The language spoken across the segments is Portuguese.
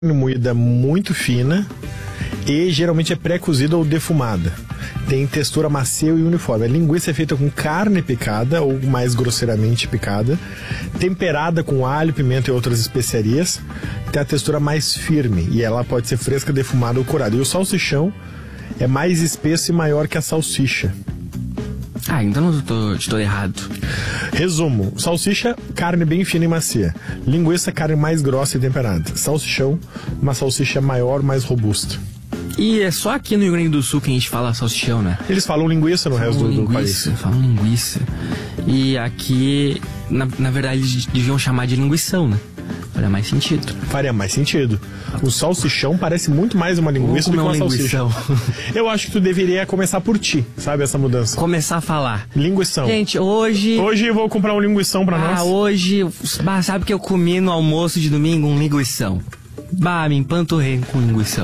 moída muito fina e geralmente é pré-cozida ou defumada. Tem textura macia e uniforme. A linguiça é feita com carne picada ou mais grosseiramente picada, temperada com alho, pimenta e outras especiarias. Tem a textura mais firme e ela pode ser fresca, defumada ou curada. E o salsichão é mais espesso e maior que a salsicha. Ah, então não estou errado. Resumo: salsicha, carne bem fina e macia. Linguiça, carne mais grossa e temperada. Salsichão, uma salsicha maior, mais robusta. E é só aqui no Rio Grande do Sul que a gente fala salsichão, né? Eles falam linguiça no resto do país. Falam linguiça. E aqui, na verdade, eles deviam chamar de linguição, né? Faria mais sentido. Faria mais sentido. O salsichão parece muito mais uma linguiça do que uma salsicha. Eu acho que tu deveria começar por ti, sabe, essa mudança. Começar a falar. Linguição. Gente, hoje eu vou comprar um linguição pra nós. Hoje, sabe o que eu comi no almoço de domingo? Um linguição. Me empanturrei com linguição.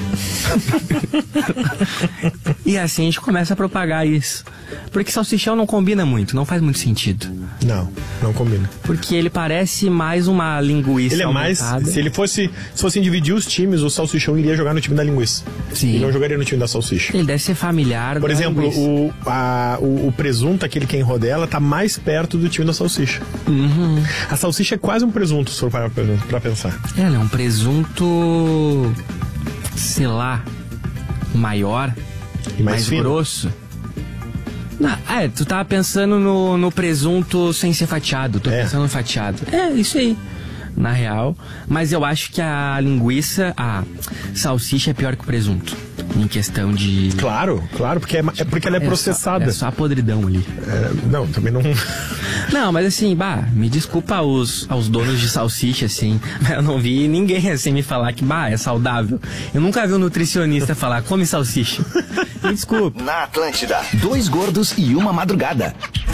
E assim a gente começa a propagar isso. Porque salsichão não combina muito, não faz muito sentido. Não combina. Porque ele parece mais uma linguiça. Ele é aumentada. Mais. Se fossem dividir os times, o salsichão iria jogar no time da linguiça. Sim. Ele não jogaria no time da salsicha. Ele deve ser familiar. Por exemplo, o presunto, aquele que é em rodela, tá mais perto do time da salsicha. Uhum. A salsicha é quase um presunto, se for pra pensar. Ela é um presunto, sei lá, maior e mais grosso. Tu tava pensando no presunto sem ser fatiado. Tô pensando no fatiado. É, isso aí, na real. Mas eu acho que a linguiça, a salsicha é pior que o presunto. Em questão de... Claro, porque ela é processada. É só a podridão ali. Não, também não... Não, mas assim, me desculpa aos donos de salsicha, assim. Eu não vi ninguém assim me falar que, é saudável. Eu nunca vi um nutricionista falar, come salsicha. Me desculpa. Na Atlântida, 2 gordos e uma madrugada.